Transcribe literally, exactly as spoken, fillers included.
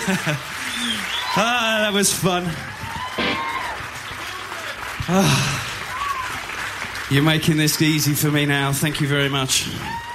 Ah, that was fun. Ah, you're making this easy for me now. Thank you very much.